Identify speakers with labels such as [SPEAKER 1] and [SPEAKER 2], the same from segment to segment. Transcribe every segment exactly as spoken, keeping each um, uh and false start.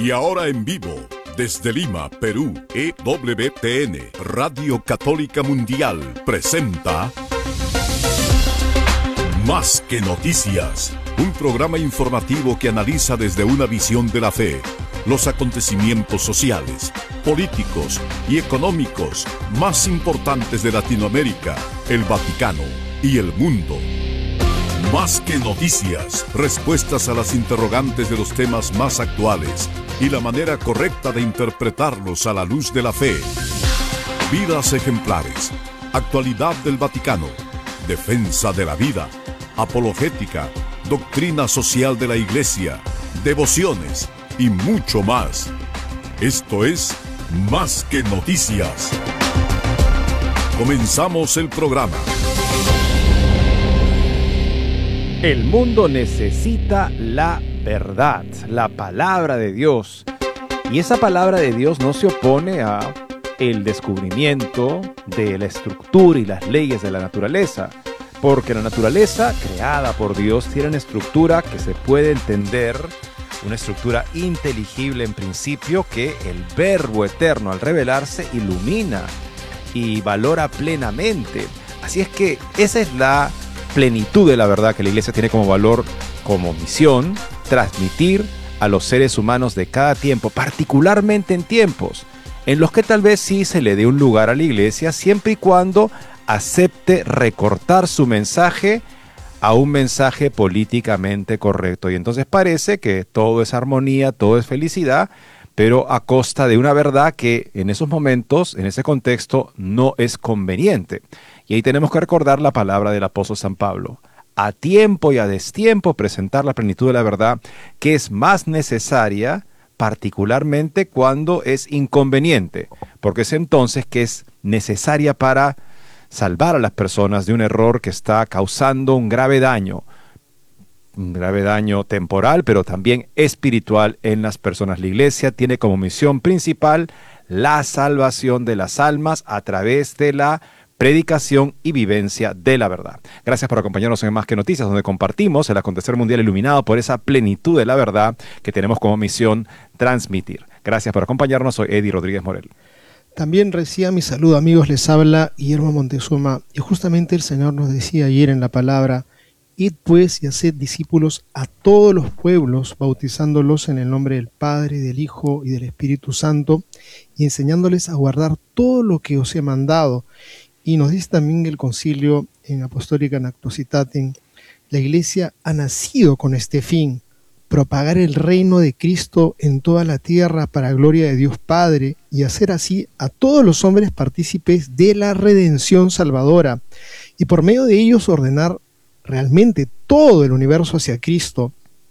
[SPEAKER 1] Y ahora en vivo, desde Lima, Perú, E W T N, Radio Católica Mundial, presenta Más que Noticias, un programa informativo que analiza desde una visión de la fe los acontecimientos sociales, políticos y económicos más importantes de Latinoamérica, el Vaticano y el mundo. Más que noticias, respuestas a las interrogantes de los temas más actuales y la manera correcta de interpretarlos a la luz de la fe. Vidas ejemplares, actualidad del Vaticano, defensa de la vida, apologética, doctrina social de la Iglesia, devociones y mucho más. Esto es Más que Noticias. Comenzamos el programa.
[SPEAKER 2] El mundo necesita la verdad, la palabra de Dios. Y esa palabra de Dios no se opone a el descubrimiento de la estructura y las leyes de la naturaleza, porque la naturaleza creada por Dios tiene una estructura que se puede entender, una estructura inteligible en principio que el Verbo eterno al revelarse ilumina y valora plenamente. Así es que esa es la plenitud de la verdad que la Iglesia tiene como valor, como misión, transmitir a los seres humanos de cada tiempo, particularmente en tiempos en los que tal vez sí se le dé un lugar a la Iglesia, siempre y cuando acepte recortar su mensaje a un mensaje políticamente correcto. Y entonces parece que todo es armonía, todo es felicidad, pero a costa de una verdad que en esos momentos, en ese contexto, no es conveniente. Y ahí tenemos que recordar la palabra del apóstol San Pablo. A tiempo y a destiempo presentar la plenitud de la verdad, que es más necesaria, particularmente cuando es inconveniente, porque es entonces que es necesaria para salvar a las personas de un error que está causando un grave daño, un grave daño temporal, pero también espiritual en las personas. La Iglesia tiene como misión principal la salvación de las almas a través de la predicación y vivencia de la verdad. Gracias por acompañarnos en Más que Noticias, donde compartimos el acontecer mundial iluminado por esa plenitud de la verdad que tenemos como misión transmitir. Gracias por acompañarnos. Soy Eddie Rodríguez Morel.
[SPEAKER 3] También reciban mi saludo, amigos. Les habla Guillermo Montezuma. Y justamente el Señor nos decía ayer en la palabra: id pues y haced discípulos a todos los pueblos, bautizándolos en el nombre del Padre, del Hijo y del Espíritu Santo, y enseñándoles a guardar todo lo que os he mandado. Y nos dice también el concilio en Apostólica Nactositatem: la Iglesia ha nacido con este fin, propagar el reino de Cristo en toda la tierra para gloria de Dios Padre, y hacer así a todos los hombres partícipes de la redención salvadora, y por medio de ellos ordenar realmente todo el universo hacia Cristo.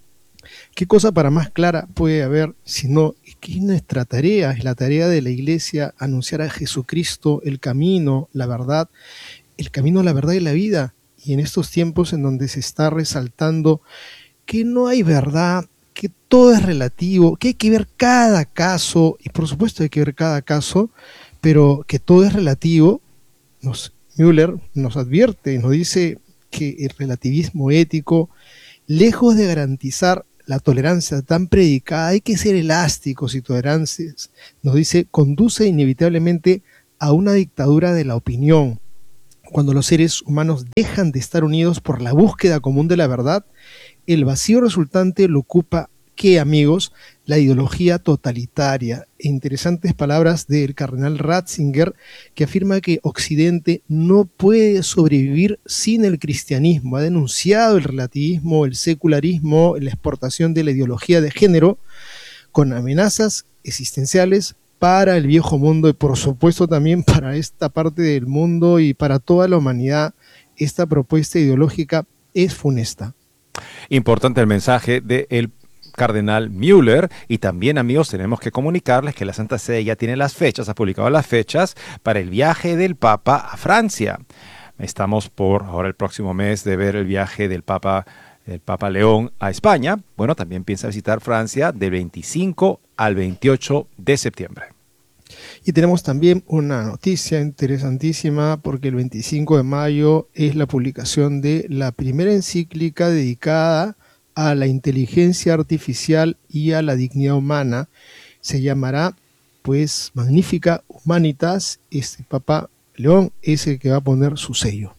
[SPEAKER 3] ¿Qué cosa para más clara puede haber? Sino que es nuestra tarea, es la tarea de la Iglesia, anunciar a Jesucristo el camino, la verdad, el camino, la verdad y la vida. Y en estos tiempos en donde se está resaltando que no hay verdad, que todo es relativo, que hay que ver cada caso, y por supuesto hay que ver cada caso, pero que todo es relativo, nos, Müller nos advierte y nos dice que el relativismo ético, lejos de garantizar la tolerancia tan predicada, hay que ser elásticos y tolerantes, nos dice, conduce inevitablemente a una dictadura de la opinión. Cuando los seres humanos dejan de estar unidos por la búsqueda común de la verdad, el vacío resultante lo ocupa, ¿qué, amigos? La ideología totalitaria. E interesantes palabras del cardenal Ratzinger, que afirma que Occidente no puede sobrevivir sin el cristianismo. Ha denunciado el relativismo, el secularismo, la exportación de la ideología de género con amenazas existenciales para el viejo mundo y por supuesto también para esta parte del mundo y para toda la humanidad. Esta propuesta ideológica es funesta.
[SPEAKER 2] Importante el mensaje del cardenal Müller, y también, amigos, tenemos que comunicarles que la Santa Sede ya tiene las fechas, ha publicado las fechas para el viaje del Papa a Francia. Estamos por ahora el próximo mes de ver el viaje del Papa, el Papa León a España. Bueno, también piensa visitar Francia del veinticinco al veintiocho de septiembre.
[SPEAKER 3] Y tenemos también una noticia interesantísima, porque el veinticinco de mayo es la publicación de la primera encíclica dedicada a la inteligencia artificial y a la dignidad humana. Se llamará, pues, Magnificat Humanitas. Este Papa León es el que va a poner su sello.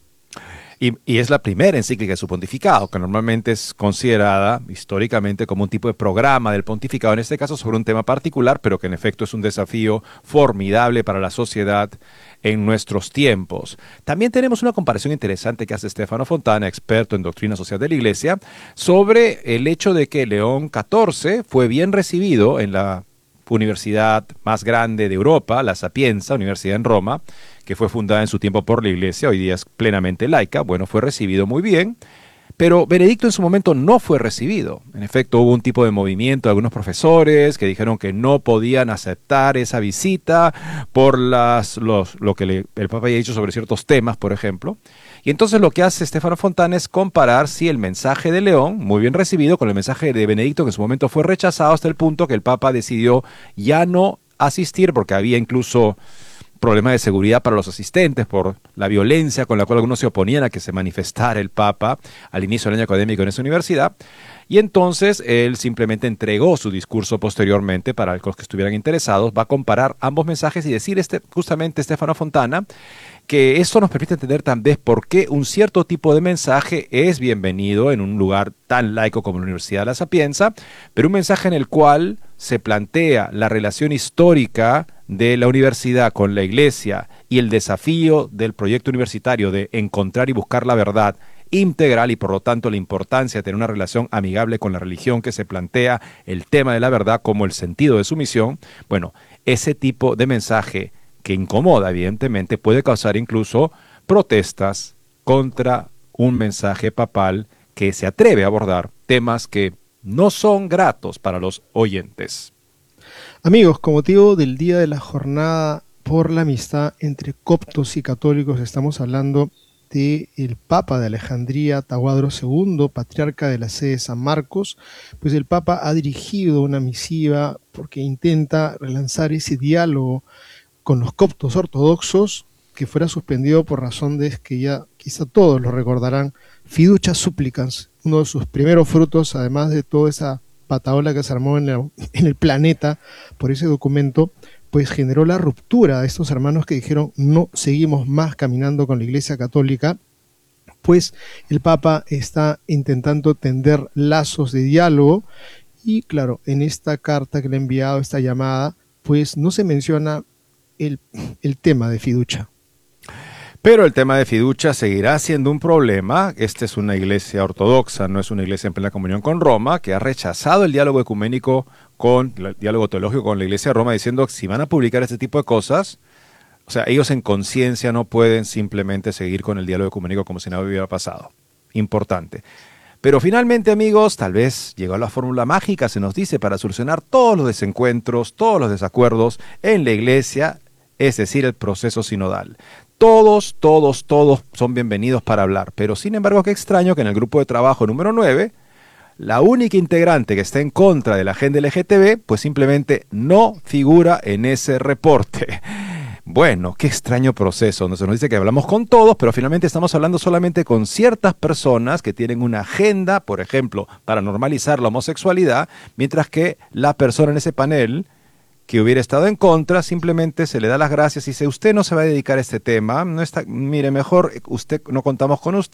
[SPEAKER 2] Y, y es la primera encíclica de su pontificado, que normalmente es considerada históricamente como un tipo de programa del pontificado, en este caso sobre un tema particular, pero que en efecto es un desafío formidable para la sociedad en nuestros tiempos. También tenemos una comparación interesante que hace Stefano Fontana, experto en doctrina social de la Iglesia, sobre el hecho de que León catorce fue bien recibido en la universidad más grande de Europa, la Sapienza, Universidad en Roma, que fue fundada en su tiempo por la Iglesia, hoy día es plenamente laica. Bueno, fue recibido muy bien, pero Benedicto en su momento no fue recibido. En efecto, hubo un tipo de movimiento de algunos profesores que dijeron que no podían aceptar esa visita por las, los, lo que le, el Papa había dicho sobre ciertos temas, por ejemplo. Y entonces lo que hace Stefano Fontana es comparar si el mensaje de León, muy bien recibido, con el mensaje de Benedicto, que en su momento fue rechazado hasta el punto que el Papa decidió ya no asistir porque había incluso problemas de seguridad para los asistentes por la violencia con la cual algunos se oponían a que se manifestara el Papa al inicio del año académico en esa universidad. Y entonces él simplemente entregó su discurso posteriormente para los que estuvieran interesados. Va a comparar ambos mensajes y decir este, justamente Stefano Fontana que esto nos permite entender también por qué un cierto tipo de mensaje es bienvenido en un lugar tan laico como la Universidad de la Sapienza, pero un mensaje en el cual se plantea la relación histórica de la universidad con la Iglesia y el desafío del proyecto universitario de encontrar y buscar la verdad integral y por lo tanto la importancia de tener una relación amigable con la religión que se plantea el tema de la verdad como el sentido de su misión. Bueno, ese tipo de mensaje que incomoda evidentemente puede causar incluso protestas contra un mensaje papal que se atreve a abordar temas que no son gratos para los oyentes.
[SPEAKER 3] Amigos, con motivo del Día de la Jornada por la Amistad entre Coptos y Católicos, estamos hablando del Papa de Alejandría, Tahuadro segundo, patriarca de la sede de San Marcos. Pues el Papa ha dirigido una misiva porque intenta relanzar ese diálogo con los coptos ortodoxos, que fuera suspendido por razón de que ya quizá todos lo recordarán, Fiducia Supplicans, uno de sus primeros frutos, además de toda esa pataola que se armó en el, en el planeta por ese documento, pues generó la ruptura de estos hermanos que dijeron no seguimos más caminando con la Iglesia Católica. Pues el Papa está intentando tender lazos de diálogo y claro, en esta carta que le ha enviado, esta llamada, pues no se menciona el, el tema de Fiducia.
[SPEAKER 2] Pero el tema de Fiducia seguirá siendo un problema. Esta es una iglesia ortodoxa, no es una iglesia en plena comunión con Roma, que ha rechazado el diálogo ecuménico con el diálogo teológico con la Iglesia de Roma, diciendo que si van a publicar este tipo de cosas, o sea, ellos en conciencia no pueden simplemente seguir con el diálogo ecuménico como si nada hubiera pasado. Importante. Pero finalmente, amigos, tal vez llegó la fórmula mágica, se nos dice, para solucionar todos los desencuentros, todos los desacuerdos en la iglesia, es decir, el proceso sinodal. Todos, todos, todos son bienvenidos para hablar, pero sin embargo, qué extraño que en el grupo de trabajo número nueve, la única integrante que está en contra de la agenda L G T B, pues simplemente no figura en ese reporte. Bueno, qué extraño proceso, donde se nos dice que hablamos con todos, pero finalmente estamos hablando solamente con ciertas personas que tienen una agenda, por ejemplo, para normalizar la homosexualidad, mientras que la persona en ese panel que hubiera estado en contra, simplemente se le da las gracias y dice, usted no se va a dedicar a este tema, no está, mire, mejor usted no contamos con usted.